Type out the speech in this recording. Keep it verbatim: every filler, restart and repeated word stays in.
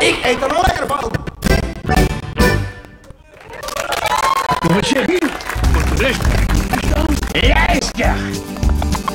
Ik eet er wel lekker van. Kom eens, Jackie. Voor de rest. Juist, ja.